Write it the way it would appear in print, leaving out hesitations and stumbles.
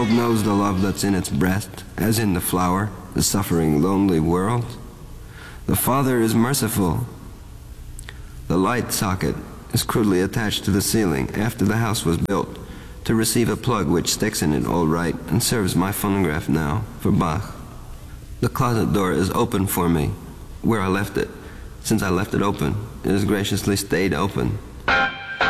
world knows the love that's in its breast, as in the flower, the suffering, lonely world. The Father is merciful. The light socket is crudely attached to the ceiling after the house was built to receive a plug which sticks in it all right and serves my phonograph now for Bach. The closet door is open for me, where I left it. Since I left it open, it has graciously stayed open.